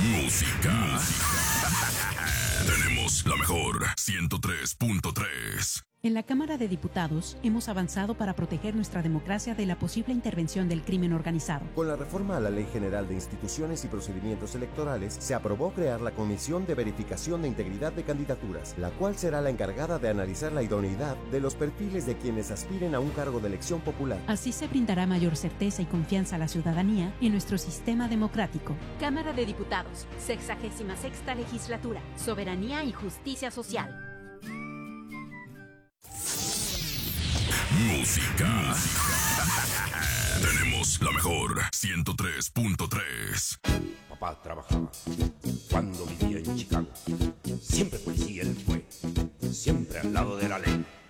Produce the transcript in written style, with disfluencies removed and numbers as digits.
Música. Tenemos la mejor 103.3. En la Cámara de Diputados hemos avanzado para proteger nuestra democracia de la posible intervención del crimen organizado. Con la reforma a la Ley General de Instituciones y Procedimientos Electorales, se aprobó crear la Comisión de Verificación de Integridad de Candidaturas, la cual será la encargada de analizar la idoneidad de los perfiles de quienes aspiren a un cargo de elección popular. Así se brindará mayor certeza y confianza a la ciudadanía en nuestro sistema democrático. Cámara de Diputados, 66ª Legislatura, Soberanía y Justicia Social. Música. Tenemos la mejor 103.3. Papá trabajaba cuando vivía en Chicago. Siempre policía él fue, siempre al lado de la ley.